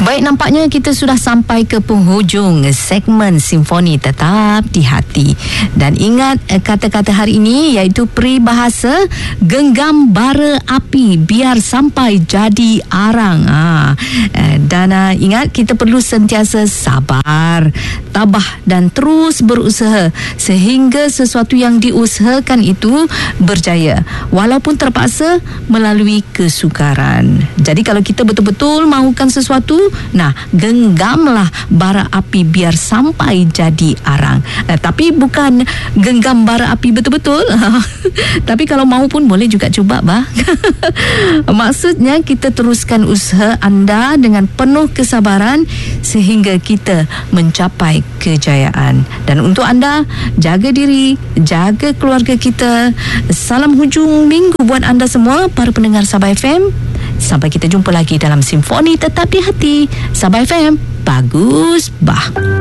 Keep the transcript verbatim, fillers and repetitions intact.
Baik, nampaknya kita sudah sampai ke penghujung segmen Simfoni Tetap di Hati. Dan ingat kata-kata hari ini iaitu peribahasa genggam bara api biar sampai jadi arang. Ha. Dan ingat kita perlu sentiasa sabar, tabah dan terus berusaha sehingga sesuatu yang diusahakan itu berjaya walaupun terpaksa melalui kesukaran. Jadi kalau kita betul-betul mahukan sesuatu, nah, genggamlah bara api biar sampai jadi arang. Eh, tapi bukan genggam bara api betul-betul. Tapi kalau mahu pun boleh juga cuba, bah. Maksudnya kita teruskan usaha anda dengan penuh kesabaran sehingga kita mencapai kejayaan. Dan untuk anda, jaga diri, jaga keluarga kita. Salam hujung minggu buat anda semua, para pendengar Sabah F M. Sampai kita jumpa lagi dalam Simfoni Tetap di Hati. Sabah F M, bagus bah.